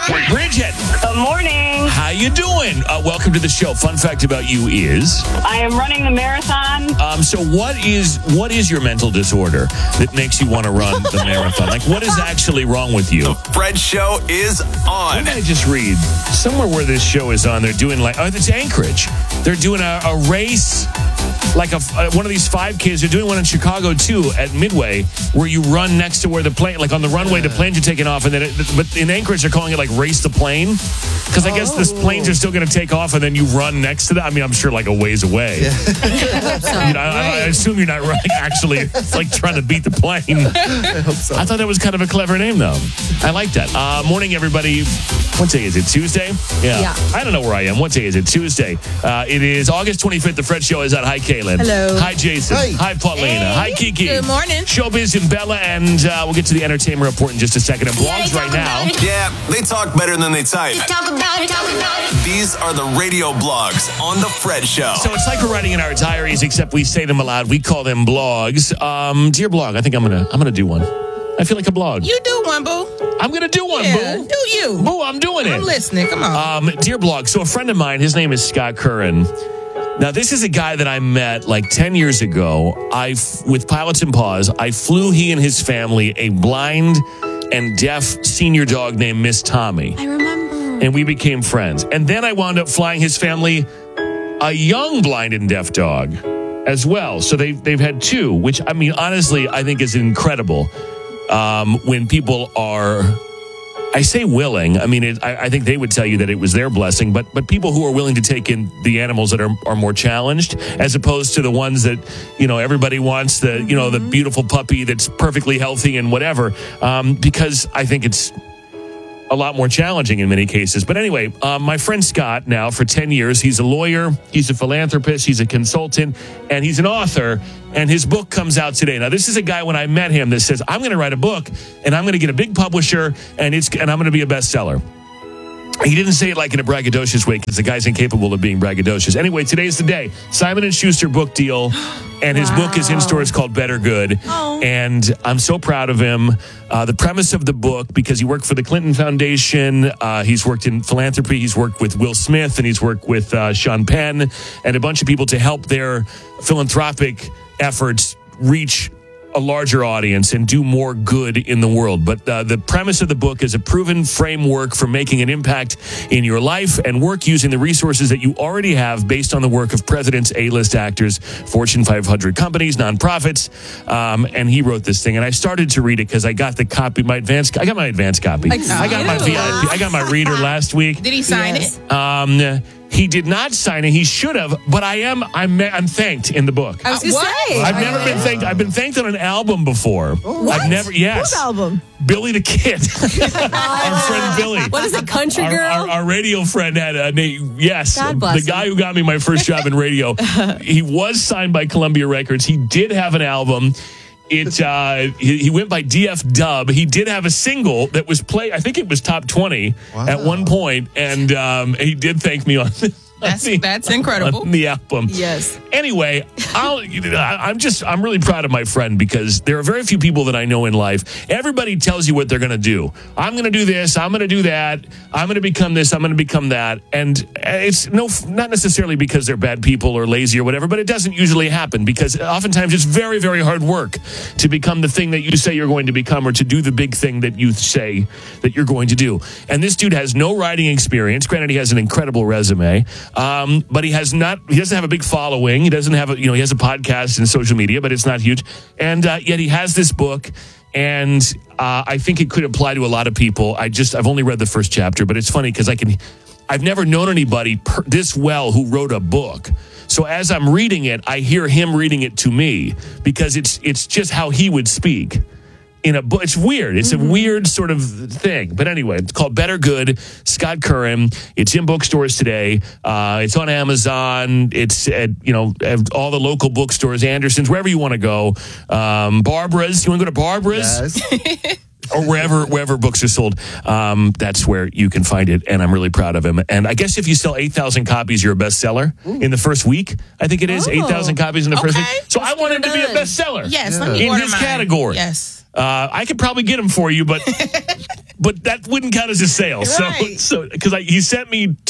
Bridget. Good morning. How you doing? Welcome to the show. Fun fact about you is... I am running the marathon. So what is your mental disorder that makes you want to run the marathon? Like, what is actually wrong with you? The Fred Show is on. What did I just read? Somewhere where this show is on, they're doing it's Anchorage. They're doing a race, like one of these 5Ks. They're doing one in Chicago, too, at Midway, where you run next to where the plane, like on the runway, the planes are taking off. And then, but in Anchorage, they're calling it like race the plane. Because I guess the planes are still going to take off and then you run next to them. I mean, I'm sure like a ways away. Yeah. I assume you're not running actually like trying to beat the plane. I hope so. I thought that was kind of a clever name, though. I like that. Morning, everybody. What day is it? Tuesday? Yeah. I don't know where I am. What day is it? Tuesday. It is August 25th. The Fred Show is on. Hi, Kaylin. Hello. Hi, Jason. Hi. Paulina. Hey. Hi, Kiki. Good morning. Showbiz and Bella, and we'll get to the entertainment report in just a second. And blogs right now. Yeah, they talk better than they type. Talk about it. These are the radio blogs on The Fred Show. So it's like we're writing in our diaries, except we say them aloud. We call them blogs. Dear blog, I think I'm gonna do one. I feel like a blog. You do one, boo. I'm gonna do one, Yeah, boo. do you? Boo, I'm doing it. I'm listening. Come on. Dear blog, so a friend of mine, his name is Scott Curran. Now, this is a guy that I met like 10 years ago. With Pilots and Paws, I flew he and his family a blind and deaf senior dog named Miss Tommy. I remember. And we became friends. And then I wound up flying his family a young blind and deaf dog as well. So they've had two, which, I mean, honestly, I think is incredible. When people are, I say willing, I mean, I think they would tell you that it was their blessing, but people who are willing to take in the animals that are more challenged, as opposed to the ones that, everybody wants, the beautiful puppy that's perfectly healthy and whatever, because I think it's a lot more challenging in many cases. But anyway, my friend Scott, now for 10 years, he's a lawyer, he's a philanthropist, he's a consultant, and he's an author, and his book comes out today. Now, this is a guy, when I met him, that says, I'm going to write a book, and I'm going to get a big publisher, and I'm going to be a bestseller. He didn't say it like in a braggadocious way, because the guy's incapable of being braggadocious. Anyway, today's the day. Simon & Schuster book deal, and his book is in stores called Better Good. Oh. And I'm so proud of him. The premise of the book, because he worked for the Clinton Foundation, he's worked in philanthropy, he's worked with Will Smith, and he's worked with Sean Penn, and a bunch of people to help their philanthropic efforts reach a larger audience and do more good in the world. But the premise of the book is a proven framework for making an impact in your life and work using the resources that you already have based on the work of presidents, A-list actors, Fortune 500 companies, nonprofits. And he wrote this thing. And I started to read it because I got the copy, I got my advance copy. I got my VIP. I got my reader last week. Did he sign it? He did not sign it. He should have, but I'm thanked in the book. I was going to say. I've never been thanked. I've been thanked on an album before. What? I've never. Yes. Whose album? Billy the Kid. Our friend Billy. What is it, Country Girl? Our radio friend had a name. Yes. God bless the guy him. who got me my first job in radio. He was signed by Columbia Records. He did have an album. He went by DF Dub. He did have a single that was played. I think it was top 20 at one point, and he did thank me on. That's incredible. On the album. Yes. Anyway, I'm really proud of my friend, because there are very few people that I know in life. Everybody tells you what they're going to do. I'm going to do this. I'm going to do that. I'm going to become this. I'm going to become that. And it's not necessarily because they're bad people or lazy or whatever, but it doesn't usually happen, because oftentimes it's very, very hard work to become the thing that you say you're going to become, or to do the big thing that you say that you're going to do. And this dude has no writing experience. Granted, he has an incredible resume. But he doesn't have a big following. He doesn't have he has a podcast and social media, but it's not huge. And yet he has this book, and I think it could apply to a lot of people. I've only read the first chapter, but it's funny because I've never known anybody this well who wrote a book. So as I'm reading it, I hear him reading it to me, because it's just how he would speak. In a book. It's weird. It's a weird sort of thing. But anyway, it's called Better Good, Scott Curran. It's in bookstores today. It's on Amazon. It's at all the local bookstores, Anderson's, wherever you want to go. Barbara's. You want to go to Barbara's? Yes. Or wherever books are sold. That's where you can find it, and I'm really proud of him. And I guess if you sell 8,000 copies, you're a bestseller in the first week. I think it is 8,000 copies in the first week. So I want him to be a bestseller. Yes, let me in order his mine. category. Yes. I could probably get him for you, but but that wouldn't count as a sale. Right. So because he sent me